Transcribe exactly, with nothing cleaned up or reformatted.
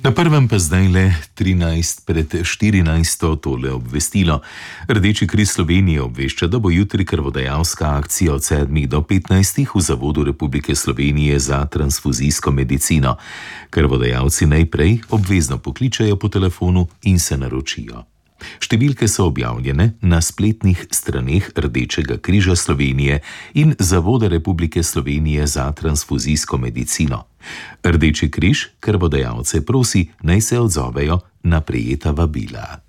Na prvem pa zdaj le trinajst pred štirinajsto tole obvestilo. Rdeči križ Slovenije obvešča, da bo jutri krvodajalska akcija od sedmih do petnajstih v Zavodu Republike Slovenije za transfuzijsko medicino. Krvodajalci najprej obvezno pokličejo po telefonu in se naročijo. Številke so objavljene na spletnih straneh Rdečega križa Slovenije in Zavoda Republike Slovenije za transfuzijsko medicino. Rdeči križ krvodajalce prosi, naj se odzovejo na prejeta vabila.